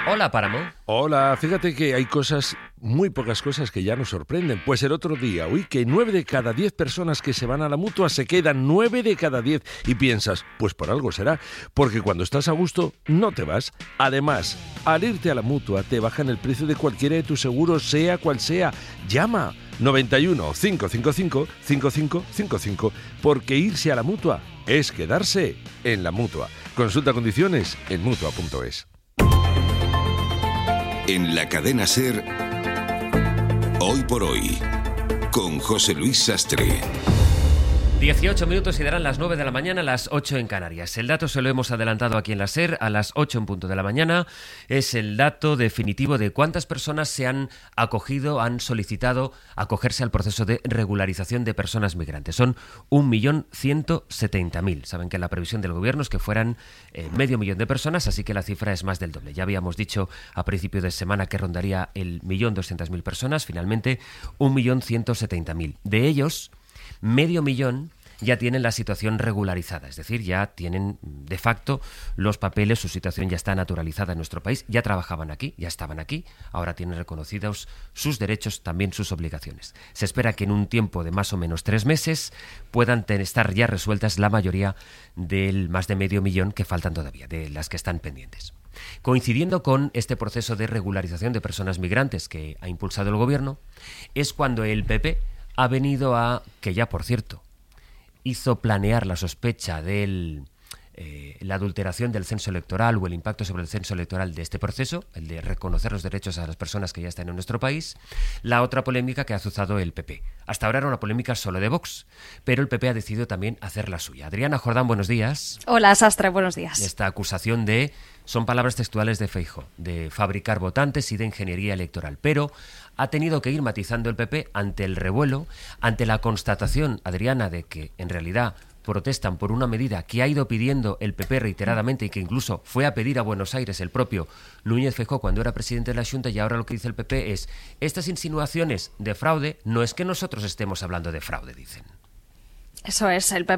Hola, Páramo. Hola, fíjate que hay muy pocas cosas que ya nos sorprenden. Pues el otro día oí que 9 de cada 10 personas que se van a la Mutua se quedan, 9 de cada 10. Y piensas, pues por algo será, porque cuando estás a gusto no te vas. Además, al irte a la Mutua te bajan el precio de cualquiera de tus seguros, sea cual sea. Llama 91 555 5555, porque irse a la Mutua es quedarse en la Mutua. Consulta condiciones en mutua.es. En la cadena SER, Hoy por Hoy, con José Luis Sastre. 18 minutos y darán las 9 de la mañana, las 8 en Canarias. El dato se lo hemos adelantado aquí en la SER a las 8 en punto de la mañana. Es el dato definitivo de cuántas personas se han acogido, han solicitado acogerse al proceso de regularización de personas migrantes. Son 1.170.000. Saben que la previsión del gobierno es que fueran 500.000 de personas, así que la cifra es más del doble. Ya habíamos dicho a principio de semana que rondaría el 1.200.000 personas. Finalmente, 1.170.000. De ellos, 500.000 ya tienen la situación regularizada, es decir, ya tienen de facto los papeles, su situación ya está naturalizada en nuestro país, ya trabajaban aquí, ya estaban aquí, ahora tienen reconocidos sus derechos, también sus obligaciones. Se espera que en un tiempo de más o menos 3 meses puedan estar ya resueltas la mayoría del más de 500.000 que faltan todavía, de las que están pendientes. Coincidiendo con este proceso de regularización de personas migrantes que ha impulsado el gobierno, es cuando el PP ha venido a, que ya por cierto, hizo planear la sospecha de la adulteración del censo electoral o el impacto sobre el censo electoral de este proceso, el de reconocer los derechos a las personas que ya están en nuestro país, la otra polémica que ha azuzado el PP. Hasta ahora era una polémica solo de Vox, pero el PP ha decidido también hacer la suya. Adriana Jordán, buenos días. Hola, Sastre, buenos días. Esta acusación son palabras textuales de Feijóo, de fabricar votantes y de ingeniería electoral, pero ha tenido que ir matizando el PP ante el revuelo, ante la constatación, Adriana, de que en realidad protestan por una medida que ha ido pidiendo el PP reiteradamente y que incluso fue a pedir a Buenos Aires el propio Núñez Feijóo cuando era presidente de la Xunta, y ahora lo que dice el PP es: estas insinuaciones de fraude no es que nosotros estemos hablando de fraude, dicen. Eso es, el PP